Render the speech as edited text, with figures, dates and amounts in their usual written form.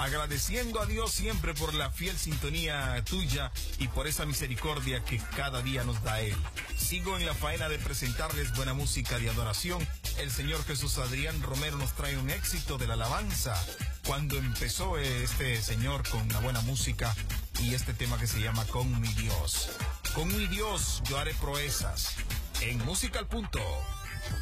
agradeciendo a Dios siempre por la fiel sintonía tuya y por esa misericordia que cada día nos da Él. Sigo en la faena de presentarles buena música de adoración. El señor Jesús Adrián Romero nos trae un éxito de la alabanza. Cuando empezó este señor con la buena música y este tema que se llama Con mi Dios. Con mi Dios yo haré proezas. En Música al Punto.